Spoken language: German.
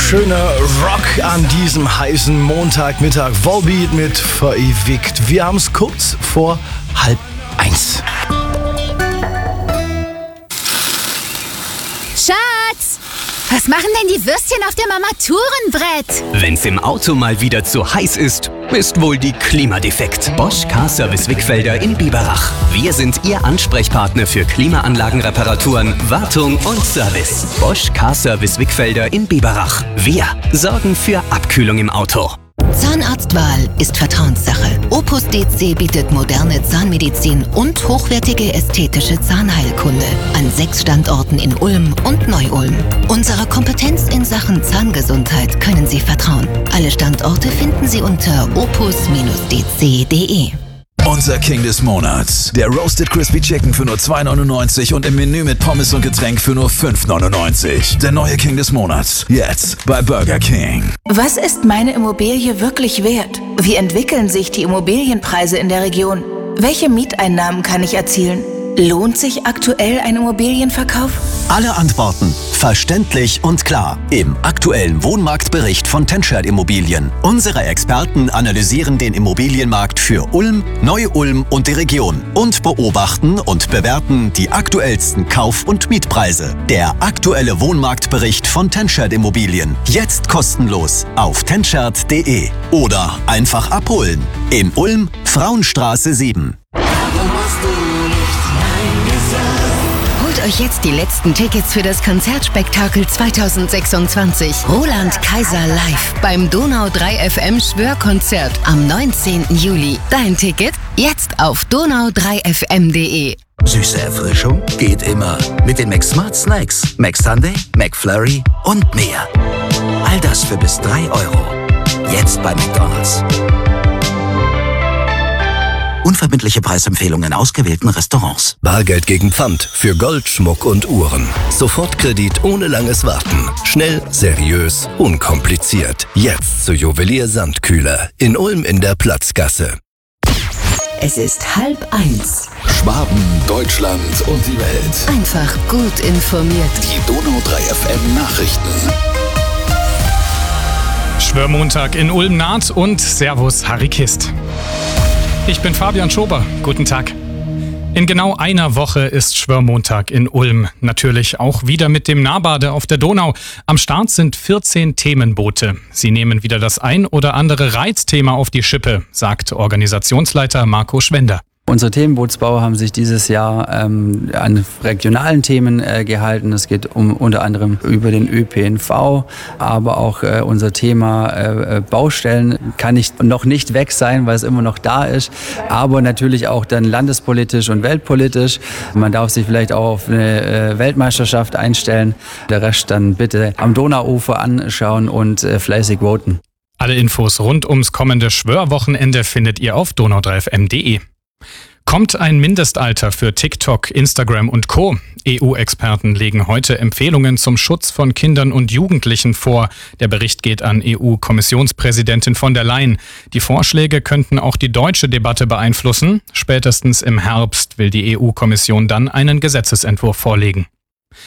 Schöner Rock an diesem heißen Montagmittag. Volbeat mit Verewigt. Wir haben es kurz vor 12:30. Schatz, was machen denn die Würstchen auf dem Armaturenbrett? Wenn's im Auto mal wieder zu heiß ist wohl die Klimadefekt. Bosch Car Service Wickfelder in Biberach. Wir sind Ihr Ansprechpartner für Klimaanlagenreparaturen, Wartung und Service. Bosch Car Service Wickfelder in Biberach. Wir sorgen für Abkühlung im Auto. Zahnarztwahl ist Vertrauenssache. Opus DC bietet moderne Zahnmedizin und hochwertige ästhetische Zahnheilkunde an 6 Standorten in Ulm und Neu-Ulm. Unserer Kompetenz in Sachen Zahngesundheit können Sie vertrauen. Alle Standorte finden Sie unter opus-dc.de. Unser King des Monats. Der Roasted Crispy Chicken für nur 2,99 und im Menü mit Pommes und Getränk für nur 5,99. Der neue King des Monats. Jetzt bei Burger King. Was ist meine Immobilie wirklich wert? Wie entwickeln sich die Immobilienpreise in der Region? Welche Mieteinnahmen kann ich erzielen? Lohnt sich aktuell ein Immobilienverkauf? Alle Antworten verständlich und klar im aktuellen Wohnmarktbericht von Tenschert Immobilien. Unsere Experten analysieren den Immobilienmarkt für Ulm, Neu-Ulm und die Region und beobachten und bewerten die aktuellsten Kauf- und Mietpreise. Der aktuelle Wohnmarktbericht von Tenschert Immobilien. Jetzt kostenlos auf tenschert.de oder einfach abholen. In Ulm, Frauenstraße 7. Holt euch jetzt die letzten Tickets für das Konzertspektakel 2026. Roland Kaiser live beim Donau 3 FM Schwörkonzert am 19. Juli. Dein Ticket jetzt auf donau3fm.de. Süße Erfrischung geht immer mit den McSmart Snacks, McSunday, McFlurry und mehr. All das für bis 3 Euro. Jetzt bei McDonald's. Unverbindliche Preisempfehlungen in ausgewählten Restaurants. Bargeld gegen Pfand für Gold, Schmuck und Uhren. Sofortkredit ohne langes Warten. Schnell, seriös, unkompliziert. Jetzt zu Juwelier Sandkühler in Ulm in der Platzgasse. Es ist 12:30. Schwaben, Deutschland und die Welt. Einfach gut informiert. Die Donau 3 FM Nachrichten. Schwörmontag in Ulm naht und Servus Harry Kist. Ich bin Fabian Schober. Guten Tag. In genau einer Woche ist Schwörmontag in Ulm. Natürlich auch wieder mit dem Nahbade auf der Donau. Am Start sind 14 Themenboote. Sie nehmen wieder das ein oder andere Reizthema auf die Schippe, sagt Organisationsleiter Marco Schwender. Unsere Themenbootsbauer haben sich dieses Jahr an regionalen Themen gehalten. Es geht unter anderem über den ÖPNV, aber auch unser Thema Baustellen kann noch nicht weg sein, weil es immer noch da ist, aber natürlich auch dann landespolitisch und weltpolitisch. Man darf sich vielleicht auch auf eine Weltmeisterschaft einstellen. Der Rest dann bitte am Donauufer anschauen und fleißig voten. Alle Infos rund ums kommende Schwörwochenende findet ihr auf donau3fm.de. Kommt ein Mindestalter für TikTok, Instagram und Co. EU-Experten legen heute Empfehlungen zum Schutz von Kindern und Jugendlichen vor. Der Bericht geht an EU-Kommissionspräsidentin von der Leyen. Die Vorschläge könnten auch die deutsche Debatte beeinflussen. Spätestens im Herbst will die EU-Kommission dann einen Gesetzesentwurf vorlegen.